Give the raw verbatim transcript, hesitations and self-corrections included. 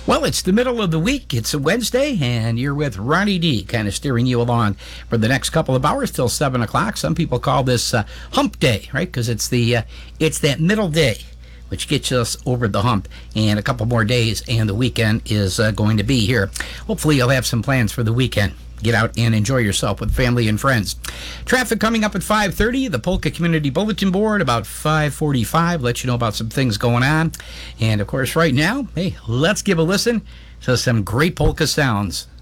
Well, it's the middle of the week. It's a Wednesday, and you're with Ronnie D, kind of steering you along for the next couple of hours till seven o'clock. Some people call this uh, Hump Day, right? Because it's the uh, it's that middle day, which gets us over the hump, and a couple more days, and the weekend is uh, going to be here. Hopefully, you'll have some plans for the weekend. Get out and enjoy yourself with family and friends. Traffic coming up at five thirty. The Polka Community Bulletin Board about five forty-five. Let you know about some things going on. And, of course, right now, hey, let's give a listen to some great polka sounds.